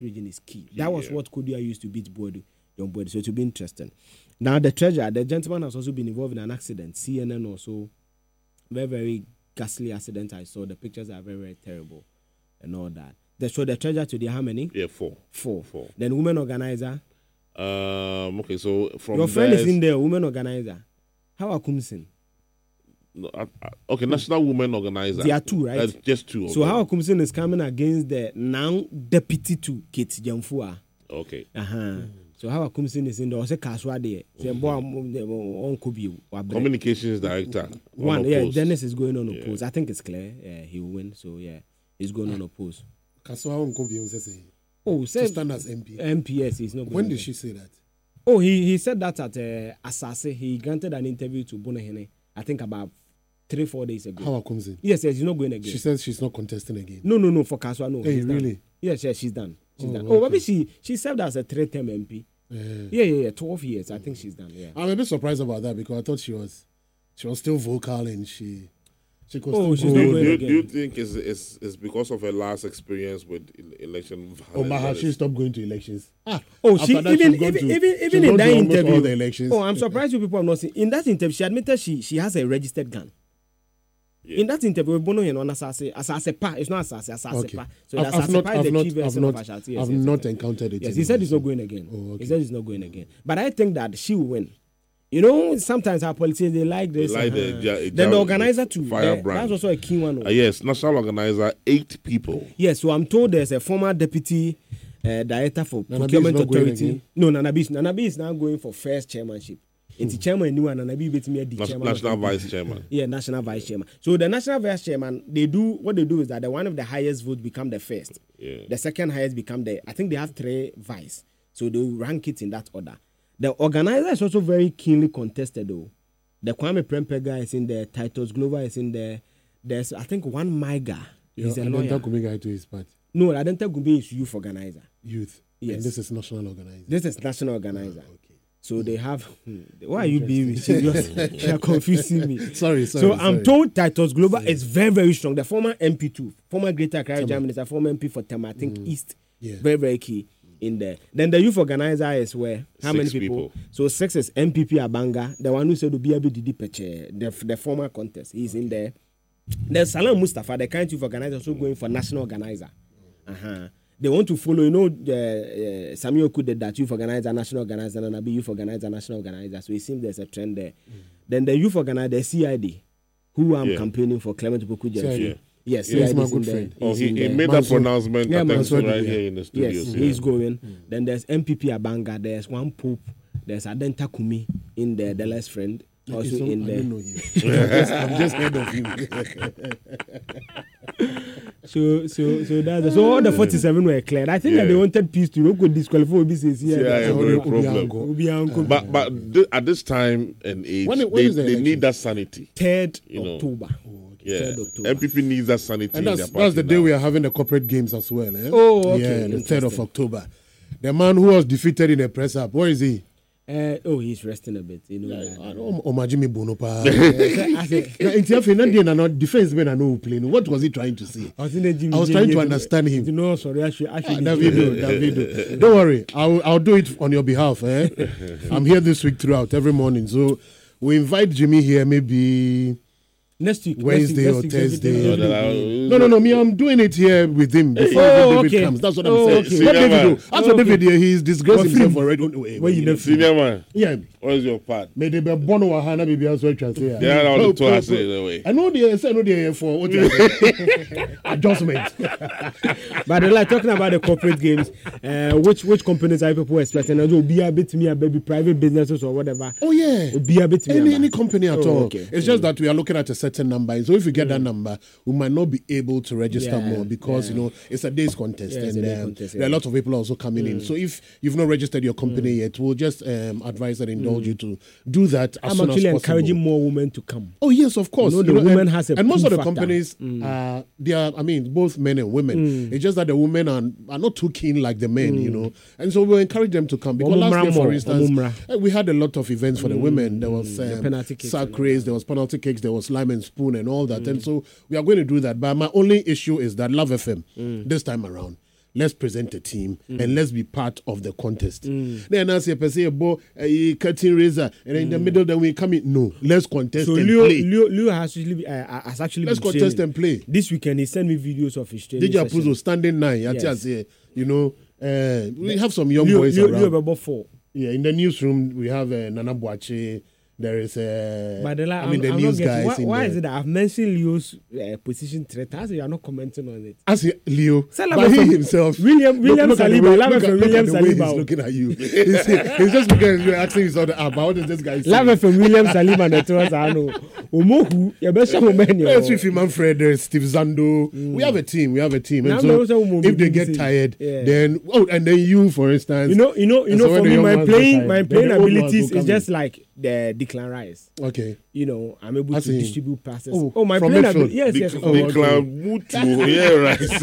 region is key. That was what Kodia used to beat John Boyd. So it will be interesting. Now the treasurer, the gentleman has also been involved in an accident. CNN also, very, very ghastly accident. I saw the pictures are very, very terrible and all that. So the treasurer today, how many? Yeah, four. Then women organizer. Okay, so from your friend is in there, women organizer. How are Kumsin? No, okay, National Women Organizer. There are two, right? Just two. Okay. So how Kumsin is coming against the now deputy to Kate Jamfua. Okay. So how Kumsin is in the Ose Kaswa there. Communications director. One, Dennis is going on a post. I think it's clear. He will win. So he's going on a post. Kaswa on Kobi say. Oh, to stand as MP. MPS is not. When did she say that? Oh, he said that at Asase. He granted an interview to Bonahene. I think about 3-4 days ago. How comes in? Yes, he's not going again. She says she's not contesting again. No, for Kaswa, no. Hey, really? Yes, she's done. Maybe she served as a 3-term MP. Yeah, 12 years. I think she's done. Yeah. I'm a bit surprised about that because I thought she was still vocal and she could still she's not do going again. you think it's because of her last experience with election? She stopped going to elections. She even in that interview. All the elections. I'm surprised you people have not seen. In that interview, she admitted she has a registered gun. Yeah. In that interview, Bono and Asase Pa, it's not Asase Pa. So Asase Pa is the key version of Ashanti. I've not encountered it. Yes, he said he's not going again. He said he's not going again. But I think that she will win. You know, sometimes our politicians, they like this. They like then the organizer too. Firebrand. That's also a key one. Yes, national organizer, 8 people. Yes, so I'm told there's a former deputy director for procurement authority. No, Nanabi is now going for first chairmanship. It's chairman new and Nanabi beats me at the chairman. National vice chairman. Yeah, national vice chairman. So the national vice chairman, what they do is that the one of the highest votes become the first. Yeah. The second highest become I think they have 3 vice. So they'll rank it in that order. The organizer is also very keenly contested, though. The Kwame Prempeh is in there. Titus Glover is in there. There's, I think, one Maiga. He's a lawyer. Adenta Gumbi to his party. No, Adenta Gumbi is youth organizer. Youth. Yes. And this is national organizer. This is national organizer. Okay. So they have. Why are you being serious? You are confusing me. Sorry. So I'm told Titus Glover is very, very strong. The former MP too, former Greater Accra Minister, former MP for Tema, I think East. Yeah. Very, very key. In there. Then the youth organizer is where? How 6 many people? So 6 is MPP Abanga, the one who said to be able to the former contest. He's in there. There's Salam Mustafa, the current youth organizer, also going for national organizer. They want to follow, Samuel Oku did that youth organizer, national organizer, and Nabi youth organizer, national organizer. So it seems there's a trend there. Then the youth organizer, the CID, who I'm campaigning for, Clement Opoku. Yes, he's my good friend. He made that pronouncement right here in the studio. Yes, he's going. Then there's MPP Abanga. There's one Pope. There's Adenta Kumi in there, the last friend. Also in there. I don't know him. I'm just heard of him. So that's so all the 47 were cleared. I think that they wanted peace to go disqualify Obises. But at this time and age, they need that sanity. 3rd October. Yeah, MPP needs that sanity. And that's the day we are having the corporate games as well. Eh? Oh, okay. Yeah, the 3rd of October. The man who was defeated in the press up, where is he? He's resting a bit. Omajimi Bonopa. Defense men are no playing. What was he trying to say? I was trying to understand him. No, sorry, I should. Davido. Don't worry, I'll do it on your behalf. I'm here this week throughout every morning. So we invite Jimmy here maybe next week, Wednesday or Thursday. No. Me, I'm doing it here with him before David comes. That's what I'm saying. Okay. Let David do. As for David here, he's disgraced himself already. Senior man. Yeah. What is your part? May they be born or Hana be as well translate. Yeah, all the tours the way. I know the for what adjustment. But they're like talking about the corporate games. Which companies are people expecting? It'll be a bit me, baby private businesses or whatever. Oh yeah. It'll be a bit me. Any company at all. Okay. It's just that we are looking at a certain number. So if you get that number, we might not be able to register more because it's a day's contest and there are a lot of people also coming in. So if you've not registered your company yet, we'll just advise and indulge you to do that as soon as possible. I'm actually encouraging more women to come. Oh yes, of course. The women has a and most of the factor. companies they are, both men and women. It's just that the women are not too keen like the men, and so we'll encourage them to come because last year, for instance, we had a lot of events for the women. There was sack race, there was penalty kicks, there was lime and spoon and all that, and so we are going to do that. But my only issue is that Love FM this time around, let's present a team and let's be part of the contest. Then I say, a cutting razor, and in the middle, then we come in. No, let's contest and play. Leo has actually let's contest and play. This weekend, he sent me videos of his training. DJ Apuzo standing 9. Yes. You know, we have some young boys around. Leo about 4. Yeah, in the newsroom, we have Nana Boache. There is the news guys. Why is it that I've mentioned Leo's position threat? As you are not commenting on it. As Leo, but he himself. William Saliba. William Saliba. He's looking at you. He's just looking. You're asking his other. What is this guy saying? Love from William Saliba and the Tours. I know. Omohu. Your best woman. Yes, with Manfred, Steve Zando. We have a team. And so if they get tired, then and then you, for instance. You know. For me, my playing abilities is just like the Declan Rice. Okay. You know, I'm able to distribute passes. My playing ability. Yes. Declan Mutu. Yeah, Rice.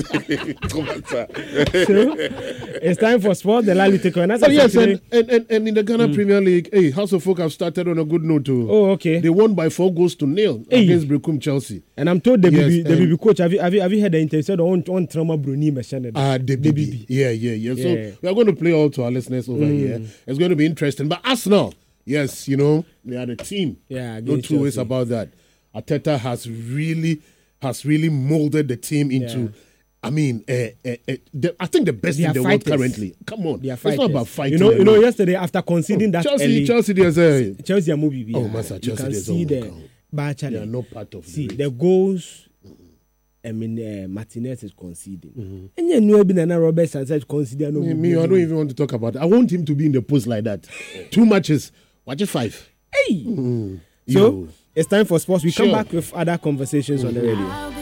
So, it's time for sport. The Lali take on. Yes, and in the Ghana Premier League, House of Folk have started on a good note too. Oh, okay. They won by 4-0 against Brecum Chelsea. And I'm told the BB coach. Have you heard the interview? Said on trauma Bruni mentioned. The BB. Yeah. So we are going to play all to our listeners over here. It's going to be interesting. But Arsenal. Yes, you know, they are the team. Yeah, no two ways about that. Arteta has really molded the team into, I think the best in the world currently. Come on, it's not about fighting. You know, yesterday after conceding that Chelsea, Chelsea are movie. Master, Chelsea, you can see they are not part of the goals. I mean, Martinez is conceding. And you know, Robert Sanchez conceding. Me, I don't even want to talk about it. I want him to be in the post like that. 2 matches. Watch it 5. So, it's time for sports. We come back with other conversations on the radio.